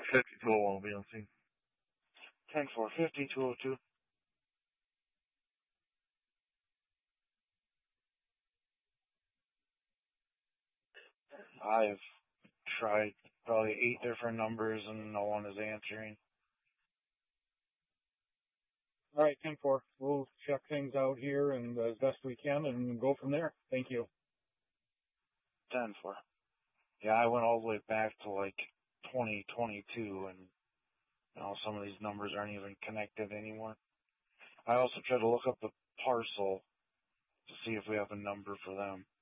5201 will be on scene. 10-4, 5202. I've tried probably 8 different numbers and no one is answering. All right, 10-4. We'll check things out here and as best we can and go from there. Thank you. 10-4. Yeah, I went all the way back to like 2022 and some of these numbers aren't even connected anymore. I also tried to look up the parcel to see if we have a number for them.